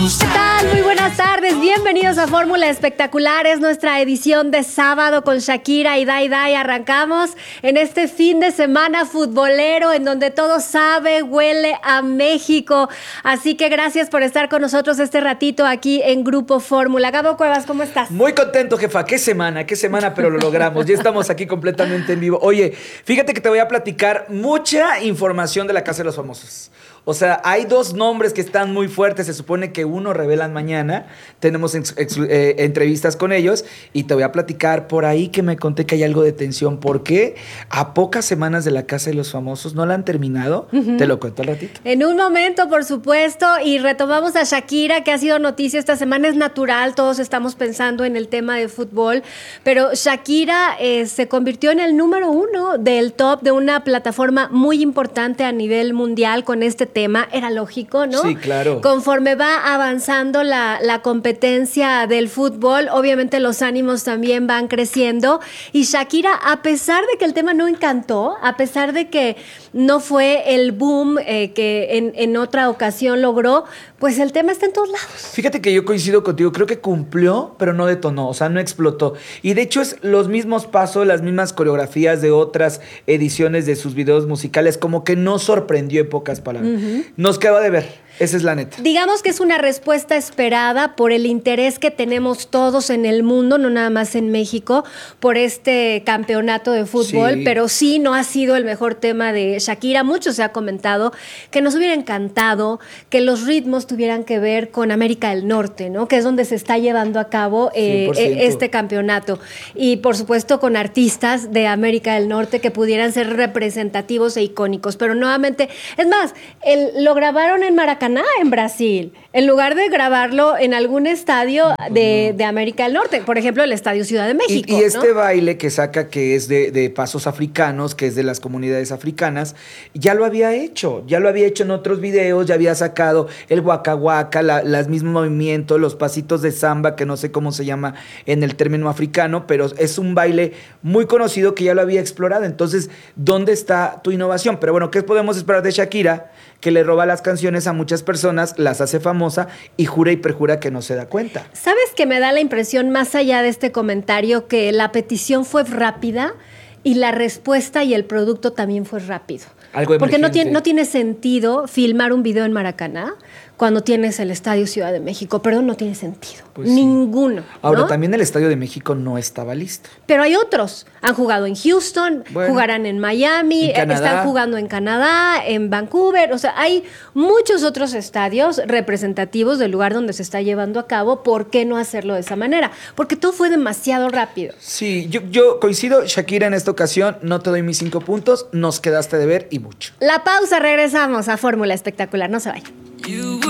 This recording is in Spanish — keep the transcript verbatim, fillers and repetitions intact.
¿Qué tal? Muy buenas tardes, bienvenidos a Fórmula Espectacular, es nuestra edición de sábado con Shakira y Dai Dai. Arrancamos en este fin de semana futbolero en donde todo sabe, huele a México, así que gracias por estar con nosotros este ratito aquí en Grupo Fórmula. Gabo Cuevas, ¿cómo estás? Muy contento, jefa, qué semana, qué semana, pero lo logramos, ya estamos aquí completamente en vivo. Oye, fíjate que te voy a platicar mucha información de la Casa de los Famosos. O sea, hay dos nombres que están muy fuertes. Se supone que uno revelan mañana. Tenemos ex, ex, eh, entrevistas con ellos. Y te voy a platicar por ahí que me conté que hay algo de tensión. ¿Por qué? A pocas semanas de la Casa de los Famosos no la han terminado. Uh-huh. Te lo cuento al ratito. En un momento, por supuesto. Y retomamos a Shakira, que ha sido noticia esta semana. Es natural, todos estamos pensando en el tema de fútbol. Pero Shakira eh, se convirtió en el número uno del top de una plataforma muy importante a nivel mundial con este tema, era lógico, ¿no? Sí, claro. Conforme va avanzando la, la competencia del fútbol, obviamente los ánimos también van creciendo y Shakira, a pesar de que el tema no encantó, a pesar de que no fue el boom eh, que en, en otra ocasión logró, pues el tema está en todos lados. Fíjate que yo coincido contigo, creo que cumplió, pero no detonó, o sea, no explotó. Y de hecho es los mismos pasos, las mismas coreografías de otras ediciones de sus videos musicales, como que no sorprendió en pocas palabras. Uh-huh. Nos quedó de ver. Esa es la neta. Digamos que es una respuesta esperada por el interés que tenemos todos en el mundo, no nada más en México, por este campeonato de fútbol, sí. Pero sí no ha sido el mejor tema de Shakira. Mucho se ha comentado que nos hubiera encantado que los ritmos tuvieran que ver con América del Norte, ¿no? Que es donde se está llevando a cabo eh, este campeonato. Y por supuesto con artistas de América del Norte que pudieran ser representativos e icónicos. Pero nuevamente, es más, el, lo grabaron en Maracaná, en Brasil, en lugar de grabarlo en algún estadio de, de América del Norte, por ejemplo, el Estadio Ciudad de México. Y, y este ¿no? baile que saca, que es de, de pasos africanos, que es de las comunidades africanas, ya lo había hecho, ya lo había hecho en otros videos, ya había sacado el waka waka, la, los mismos movimientos, los pasitos de samba, que no sé cómo se llama en el término africano, pero es un baile muy conocido que ya lo había explorado. Entonces, ¿dónde está tu innovación? Pero bueno, ¿qué podemos esperar de Shakira? Que le roba las canciones a muchas personas, las hace famosa y jura y perjura que no se da cuenta. ¿Sabes que me da la impresión, más allá de este comentario, que la petición fue rápida y la respuesta y el producto también fue rápido? Algo Porque no tiene, no tiene sentido filmar un video en Maracaná cuando tienes el Estadio Ciudad de México. Perdón, no tiene sentido. Pues Ninguno. Sí. Ahora, ¿no? también el Estadio de México no estaba listo. Pero hay otros. Han jugado en Houston, bueno, jugarán en Miami, en están jugando en Canadá, en Vancouver. O sea, hay muchos otros estadios representativos del lugar donde se está llevando a cabo. ¿Por qué no hacerlo de esa manera? Porque todo fue demasiado rápido. Sí, yo, yo coincido, Shakira, en esta ocasión. No te doy mis cinco puntos. Nos quedaste de ver y mucho. La pausa, regresamos a Fórmula Espectacular. No se vayan.